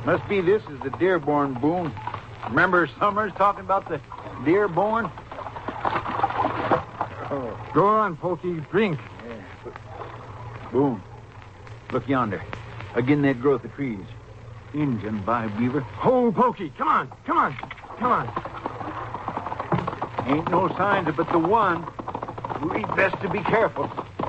Must be this is the Dearborn, Boone. Remember Summers talking about the Dearborn? Oh. Go on, Pokey. Drink. Yeah. Boone, look yonder. Again that growth of trees. Injun by Beaver. Oh, Pokey. Come on. Come on. Come on. Ain't no signs of but the one. We best to be careful.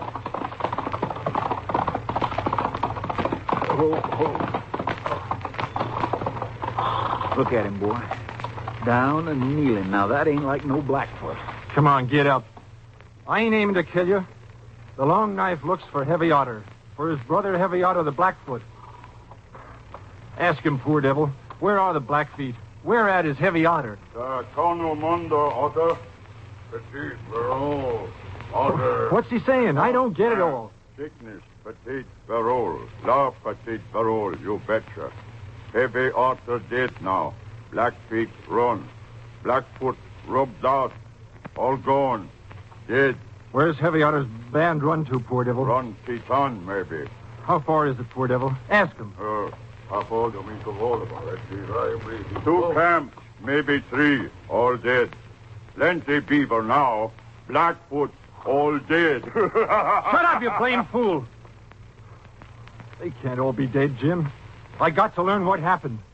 Look at him, boy. Down and kneeling. Now, that ain't like no Blackfoot. Come on, get up. I ain't aiming to kill you. The long knife looks for Heavy Otter. For his brother, Heavy Otter, the Blackfoot. Ask him, poor devil. Where are the Blackfeet? Where at is Heavy Otter? Tono Mundo, Otter. Petit Barol, Otter. What's he saying? I don't get it all. Sickness, Petit Barol. La Petit Barol, you betcha. Heavy Otter dead now. Blackfeet run. Blackfoot rubbed out. All gone. Dead. Where's Heavy Otter's band run to, poor devil? Run Teton, maybe. How far is it, poor devil? Ask him. Two camps, maybe three, all dead. Plenty beaver now. Blackfoot, all dead. Shut up, you plain fool. They can't all be dead, Jim. I got to learn what happened.